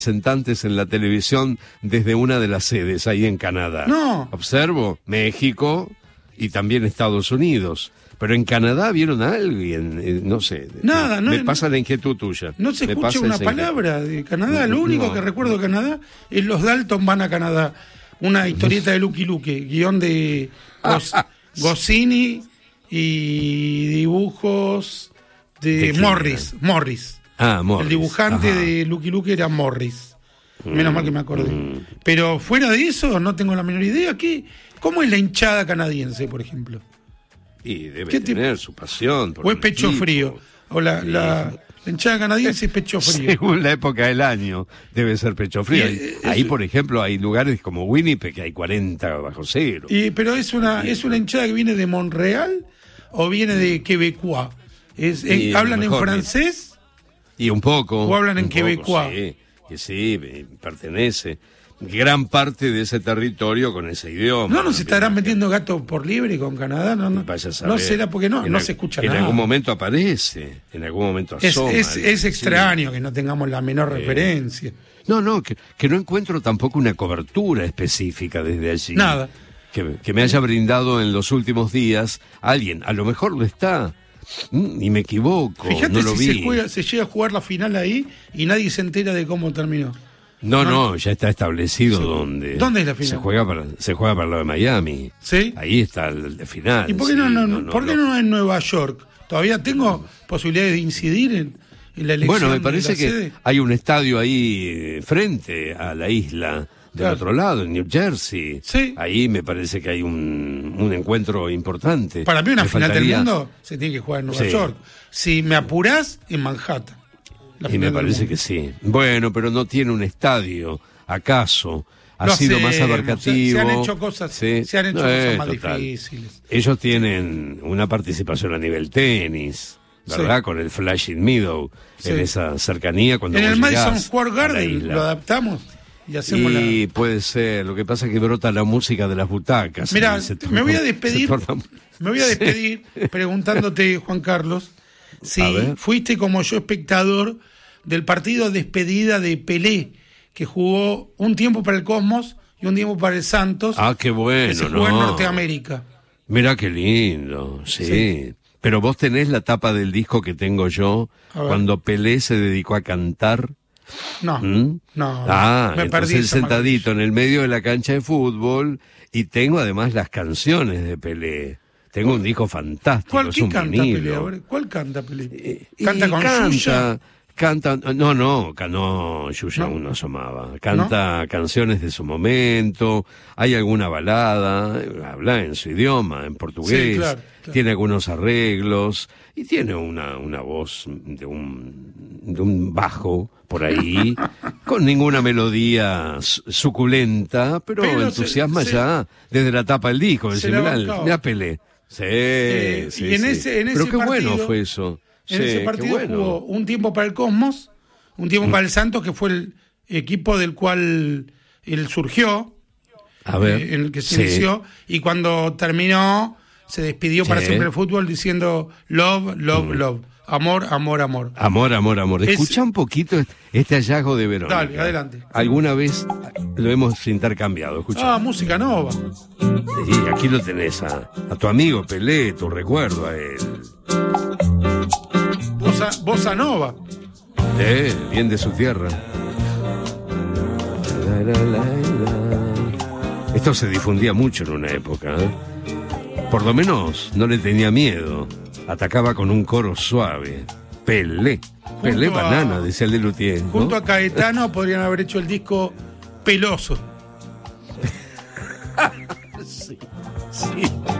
representantes en la televisión desde una de las sedes ahí en Canadá. No. Observo México y también Estados Unidos. Pero en Canadá vieron a alguien, no sé. Nada, me pasa la inquietud tuya. No se escucha una palabra de Canadá. Lo único que recuerdo de Canadá es Los Dalton van a Canadá. Una historieta de Lucky Luke, guión de Goscinny y dibujos de Morris. Morris. Morris. El dibujante de Lucky Luke era Morris. Menos mal que me acordé. Pero fuera de eso, no tengo la menor idea. ¿Cómo es la hinchada canadiense, por ejemplo? Y debe tener su pasión. ¿O es pecho frío? O la hinchada canadiense es pecho frío. Según la época del año, debe ser pecho frío. Ahí, por ejemplo, hay lugares como Winnipeg que hay 40 bajo cero. Pero es una hinchada que viene de Montreal o viene de Quebecois. ¿Hablan en francés? Y un poco. ¿O hablan en Quebecois? Sí, que sí, pertenece gran parte de ese territorio con ese idioma. ¿No nos estarán metiendo gato por liebre con Canadá? No será porque no se escucha nada. En algún momento aparece, en algún momento asoma. Es extraño que no tengamos la menor referencia. No, que no encuentro tampoco una cobertura específica desde allí. Nada. Que me haya brindado en los últimos días alguien, a lo mejor lo está, y me equivoco. Fíjate no lo si vi. se llega a jugar la final ahí y nadie se entera de cómo terminó. No, ya está establecido ¿Dónde es la final? Se juega para lo de Miami. ¿Sí? Ahí está el final. ¿Y por qué ¿por qué no en Nueva York? ¿Todavía tengo posibilidades de incidir en la elección? Bueno, me parece que sede? hay un estadio ahí frente a la isla del otro lado, en New Jersey. Sí. Ahí me parece que hay un encuentro importante. Para mí una final del mundo se tiene que jugar en Nueva York. Si me apurás, en Manhattan. Y me parece que sí. Bueno, pero no tiene un estadio, ¿acaso? Ha sido más abarcativo. Se han hecho cosas, cosas más difíciles. Ellos tienen una participación a nivel tenis, ¿verdad? Sí. Con el Flushing Meadow, en esa cercanía. Cuando en el Madison llegás Square Garden lo adaptamos y hacemos puede ser. Lo que pasa es que brota la música de las butacas. Mira, me voy a despedir preguntándote, Juan Carlos, si fuiste como yo espectador del partido de despedida de Pelé, que jugó un tiempo para el Cosmos y un tiempo para el Santos. Qué bueno, que se jugó en Norteamérica. Mirá qué lindo, sí. Pero vos tenés la tapa del disco que tengo yo, cuando Pelé se dedicó a cantar. No. Me perdí él sentadito en el medio de la cancha de fútbol, y tengo además las canciones de Pelé. Tengo un disco fantástico. ¿Cuál canta Pelé? ¿Cuál canta Pelé? ¿Canta con Yuya? Yuya aún no asomaba. Canta canciones de su momento, hay alguna balada, habla en su idioma, en portugués, claro. Tiene algunos arreglos, y tiene una voz de un bajo por ahí, con ninguna melodía suculenta, pero entusiasma ya desde la tapa del disco. Mirá Pelé. Sí. Pero qué bueno fue eso. En ese partido jugó un tiempo para el Cosmos, un tiempo para el Santos, que fue el equipo del cual él surgió, en el que se inició, y cuando terminó se despidió para siempre del fútbol diciendo love, love, love. Amor, amor, amor. Amor, amor, amor. Escucha un poquito este hallazgo de Verónica. Dale, adelante. Alguna vez lo hemos intercambiado. Escucha. Música nova. Y aquí lo tenés a tu amigo Pelé, tu recuerdo a él. Bossa nova. Bien de su tierra. Esto se difundía mucho en una época, Por lo menos no le tenía miedo. Atacaba con un coro suave. Pelé banana, decía el de Luthier. Junto a Caetano podrían haber hecho el disco Peloso. Sí.